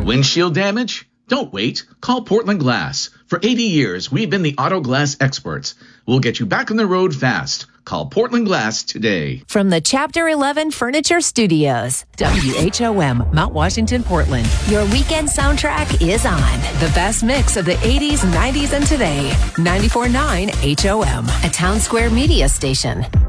Windshield damage? Don't wait. Call Portland Glass. For 80 years, we've been the auto glass experts. We'll get you back on the road fast. Call Portland Glass today. From the Chapter 11 Furniture Studios, WHOM, Mount Washington, Portland. Your weekend soundtrack is on. The best mix of the 80s, 90s, and today. 94.9 HOM. A Town Square media station.